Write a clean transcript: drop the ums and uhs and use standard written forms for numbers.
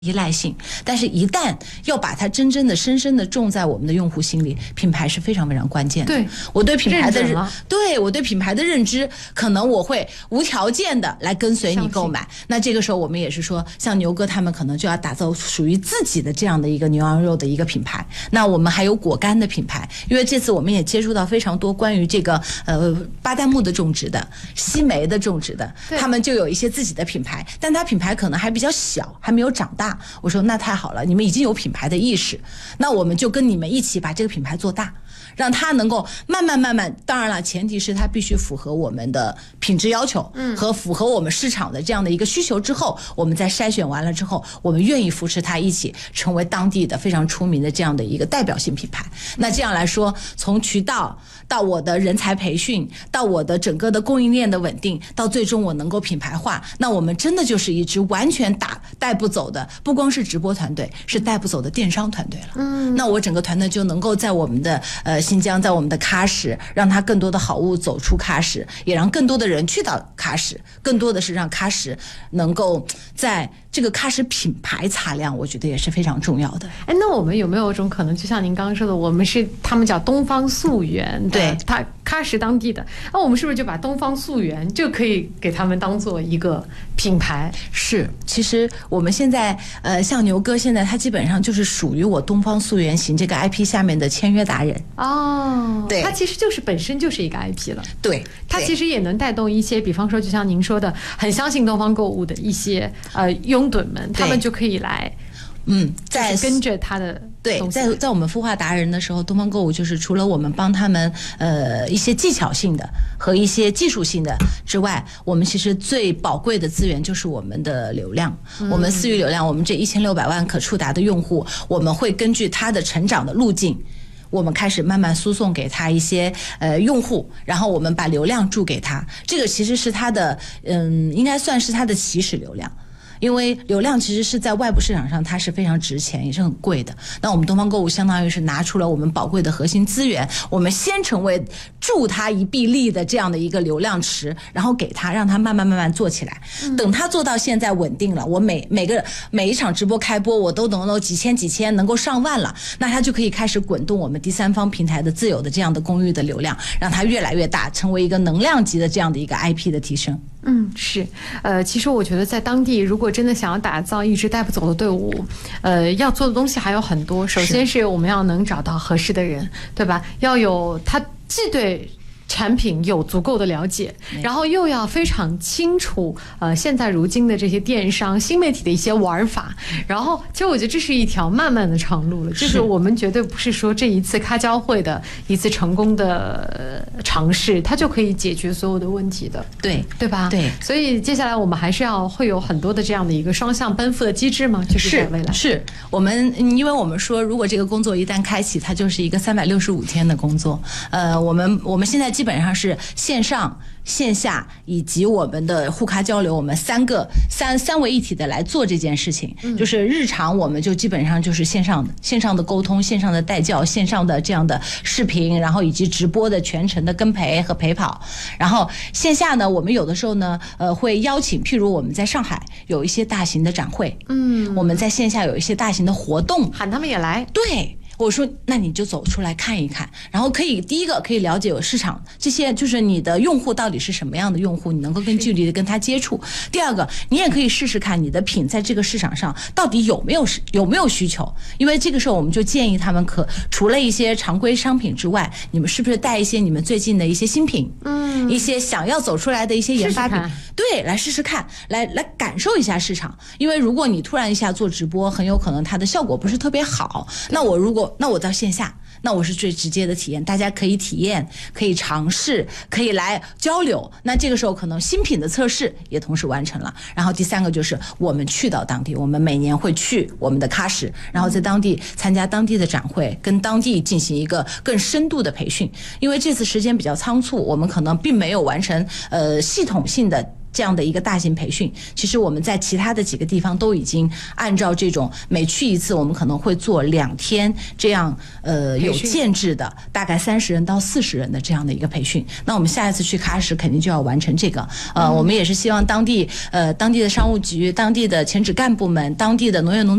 依赖性，但是一旦要把它真正的深深的种在我们的用户心里，品牌是非常非常关键的。 对， 我对品牌的认知，可能我会无条件的来跟随你购买。那这个时候我们也是说，像牛哥他们可能就要打造属于自己的这样的一个牛羊肉的一个品牌。那我们还有果干的品牌，因为这次我们也接触到非常多关于这个巴旦木的种植的、西梅的种植的，他们就有一些自己的品牌，但它品牌可能还比较小，还没有长大。我说那太好了，你们已经有品牌的意识，那我们就跟你们一起把这个品牌做大，让它能够慢慢，当然了，前提是它必须符合我们的品质要求，和符合我们市场的这样的一个需求之后，我们再筛选完了之后，我们愿意扶持它一起成为当地的非常出名的这样的一个代表性品牌。那这样来说，从渠道到我的人才培训，到我的整个的供应链的稳定，到最终我能够品牌化，那我们真的就是一支完全带不走的，不光是直播团队，是带不走的电商团队了。那我整个团队就能够在我们的新疆，在我们的喀什，让它更多的好物走出喀什，也让更多的人去到喀什，更多的是让喀什能够在这个喀什品牌擦亮，我觉得也是非常重要的。 那我们有没有一种可能，就像您刚刚说的，我们是他们叫东方溯源，对，他喀什当地的，那我们是不是就把东方溯源就可以给他们当做一个品牌？ 是，其实我们现在像牛哥现在他基本上就是属于我东方溯源行这个 IP 下面的签约达人。对， 他其实就是本身就是一个 IP 了。 对， 他其实也能带动一些，比方说就像您说的，很相信东方购物的一些拥趸们，他们就可以来。在跟着他的对，在我们孵化达人的时候，东方购物就是除了我们帮他们一些技巧性的和一些技术性的之外，我们其实最宝贵的资源就是我们的流量。我们私域流量，我们这1600万可触达的用户，我们会根据他的成长的路径，我们开始慢慢输送给他一些用户，然后我们把流量注给他。这个其实是他的应该算是他的起始流量。因为流量其实是在外部市场上它是非常值钱，也是很贵的。那我们东方购物相当于是拿出了我们宝贵的核心资源，我们先成为助他一臂力的这样的一个流量池，然后给他，让他慢慢做起来。等他做到现在稳定了，我每一场直播开播我都能够几千能够上万了，那他就可以开始滚动我们第三方平台的自有的这样的公域的流量，让它越来越大，成为一个能量级的这样的一个 IP 的提升。 是，其实我觉得在当地，如果真的想要打造一支带不走的队伍，要做的东西还有很多。首先是我们要能找到合适的人，对吧？要有他既对产品有足够的了解，然后又要非常清楚现在如今的这些电商新媒体的一些玩法。然后其实我觉得这是一条漫漫的长路了，就是我们绝对不是说这一次咖交会的一次成功的尝试它就可以解决所有的问题的，对吧？对，所以接下来我们还是会有很多的这样的一个双向奔赴的机制吗？就是在未来是我们，因为我们说如果这个工作一旦开启，它就是一个365天的工作。我们现在基本上是线上线下以及我们的互咖交流，我们三位一体的来做这件事情。就是日常我们就基本上就是线上的沟通，线上的带教，线上的这样的视频，然后以及直播的全程的跟陪和陪跑。然后线下呢，我们有的时候呢会邀请，譬如我们在上海有一些大型的展会，我们在线下有一些大型的活动， 喊他们也来。 对，我说那你就走出来看一看，然后第一个可以了解有市场这些，就是你的用户到底是什么样的用户，你能够更距离的跟他接触。第二个，你也可以试试看你的品在这个市场上到底有没有需求，因为这个时候我们就建议他们除了一些常规商品之外，你们是不是带一些你们最近的一些新品，一些想要走出来的一些研发品，对，来试试看，来感受一下市场。因为如果你突然一下做直播，很有可能它的效果不是特别好，那我到线下，那我是最直接的体验，大家可以体验，可以尝试，可以来交流。那这个时候可能新品的测试也同时完成了。然后第三个就是我们去到当地，我们每年会去我们的喀什，然后在当地参加当地的展会，跟当地进行一个更深度的培训。因为这次时间比较仓促，我们可能并没有完成系统性的这样的一个大型培训，其实我们在其他的几个地方都已经按照这种每去一次，我们可能会做2天这样有建制的，大概30人到40人的这样的一个培训。那我们下一次去喀什肯定就要完成这个。我们也是希望当地的商务局、当地的前职干部们、当地的农业农